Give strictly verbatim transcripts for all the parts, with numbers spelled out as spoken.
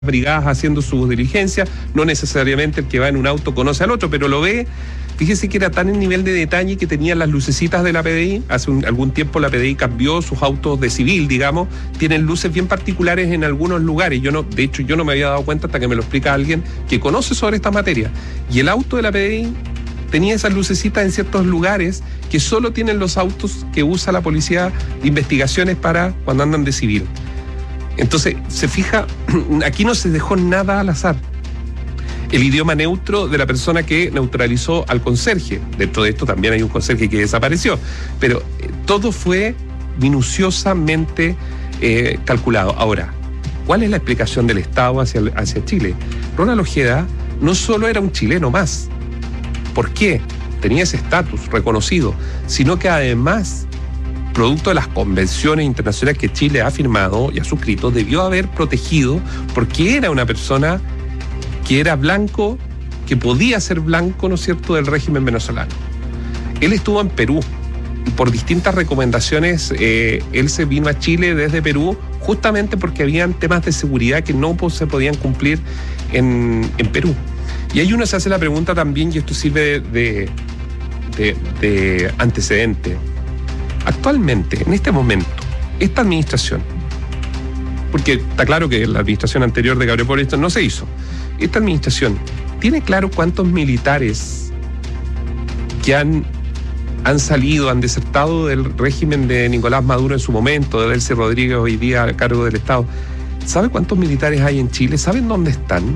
brigadas haciendo sus diligencias, no necesariamente el que va en un auto conoce al otro, pero lo ve. Fíjese que era tan el nivel de detalle que tenían las lucecitas de la P D I. Hace un, algún tiempo la P D I cambió sus autos de civil, digamos, tienen luces bien particulares en algunos lugares. Yo no, de hecho, yo no me había dado cuenta hasta que me lo explica alguien que conoce sobre esta materia. Y el auto de la P D I tenía esas lucecitas en ciertos lugares que solo tienen los autos que usa la policía de investigaciones para cuando andan de civil. Entonces, se fija, aquí no se dejó nada al azar. El idioma neutro de la persona que neutralizó al conserje. Dentro de esto también hay un conserje que desapareció. Pero eh, todo fue minuciosamente eh, calculado. Ahora, ¿cuál es la explicación del Estado hacia, hacia Chile? Ronald Ojeda no solo era un chileno más. ¿Por qué? Tenía ese estatus reconocido, sino que además, producto de las convenciones internacionales que Chile ha firmado y ha suscrito, debió haber protegido porque era una persona que era blanco, que podía ser blanco, ¿no es cierto?, del régimen venezolano. Él estuvo en Perú y por distintas recomendaciones eh, él se vino a Chile desde Perú justamente porque habían temas de seguridad que no pues, se podían cumplir en, en Perú. Y ahí uno se hace la pregunta también, y esto sirve de, de, de antecedente. Actualmente, en este momento, esta administración, porque está claro que la administración anterior de Gabriel Boric no se hizo, esta administración tiene claro cuántos militares que han, han salido, han desertado del régimen de Nicolás Maduro en su momento, de Delcy Rodríguez hoy día a cargo del Estado. ¿Sabe cuántos militares hay en Chile? ¿Saben dónde están?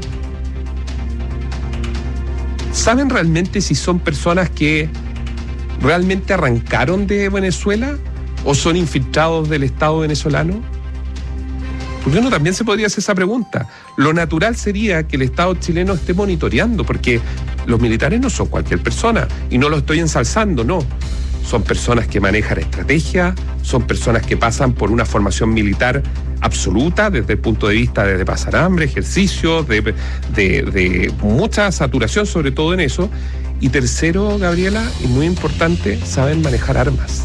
¿Saben realmente si son personas que realmente arrancaron de Venezuela o son infiltrados del Estado venezolano? Porque uno también se podría hacer esa pregunta. Lo natural sería que el Estado chileno esté monitoreando, porque los militares no son cualquier persona, y no lo estoy ensalzando, no. Son personas que manejan estrategia, son personas que pasan por una formación militar absoluta desde el punto de vista de, de pasar hambre, ejercicio, de, de, de mucha saturación, sobre todo en eso. Y tercero, Gabriela, y muy importante, saben manejar armas.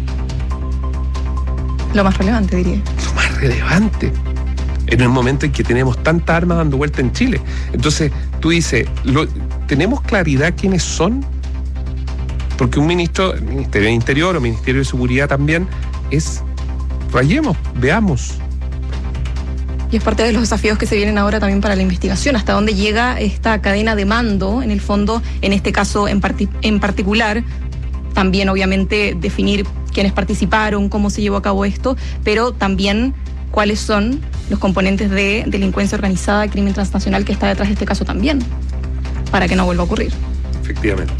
Lo más relevante, diría. Lo más relevante. En el momento en que tenemos tantas armas dando vuelta en Chile. Entonces, tú dices, lo, ¿tenemos claridad quiénes son? Porque un ministro, el Ministerio de Interior o Ministerio de Seguridad también, es, rayemos, veamos. Y es parte de los desafíos que se vienen ahora también para la investigación, hasta dónde llega esta cadena de mando, en el fondo, en este caso en, parti- en particular, también obviamente definir quiénes participaron, cómo se llevó a cabo esto, pero también cuáles son los componentes de delincuencia organizada, crimen transnacional que está detrás de este caso también, para que no vuelva a ocurrir. Efectivamente.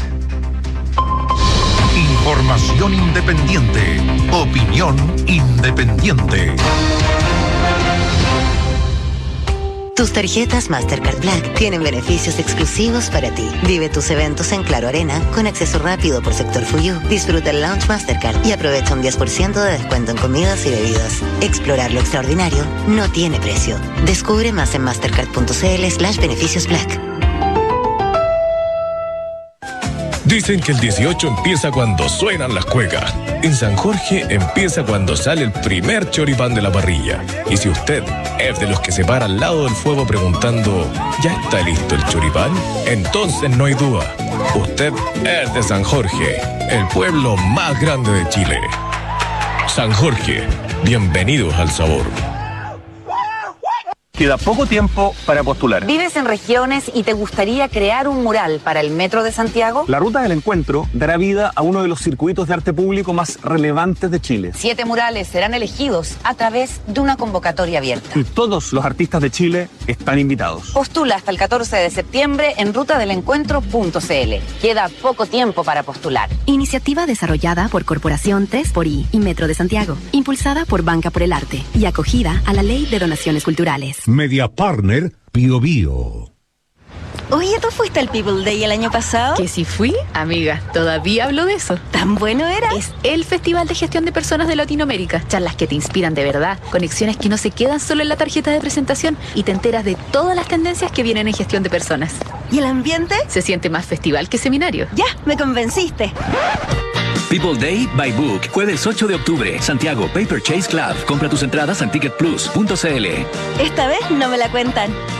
Información independiente, opinión independiente. Tus tarjetas Mastercard Black tienen beneficios exclusivos para ti. Vive tus eventos en Claro Arena con acceso rápido por sector Fuyu. Disfruta el Lounge Mastercard y aprovecha un diez por ciento de descuento en comidas y bebidas. Explorar lo extraordinario no tiene precio. Descubre más en mastercard.cl slash beneficios Black. Dicen que el dieciocho empieza cuando suenan las cuecas. En San Jorge empieza cuando sale el primer choripán de la parrilla. Y si usted es de los que se para al lado del fuego preguntando ¿ya está listo el choripán? Entonces no hay duda. Usted es de San Jorge, el pueblo más grande de Chile. San Jorge, bienvenidos al sabor. Queda poco tiempo para postular. ¿Vives en regiones y te gustaría crear un mural para el Metro de Santiago? La Ruta del Encuentro dará vida a uno de los circuitos de arte público más relevantes de Chile. Siete murales serán elegidos a través de una convocatoria abierta. Y todos los artistas de Chile están invitados. Postula hasta el catorce de septiembre en ruta del encuentro punto c l. Queda poco tiempo para postular. Iniciativa desarrollada por Corporación tres por I y Metro de Santiago, impulsada por Banca por el Arte y acogida a la Ley de Donaciones Culturales. Media Partner Bio Bio. Oye, ¿tú fuiste al People Day el año pasado? Que si fui, amiga, todavía hablo de eso. ¿Tan bueno era? Es el Festival de Gestión de Personas de Latinoamérica. Charlas que te inspiran de verdad, conexiones que no se quedan solo en la tarjeta de presentación y te enteras de todas las tendencias que vienen en gestión de personas. ¿Y el ambiente? Se siente más festival que seminario. Ya, me convenciste. People Day by Book, jueves ocho de octubre, Santiago, Paper Chase Club. Compra tus entradas en ticket plus punto c l. Esta vez no me la cuentan.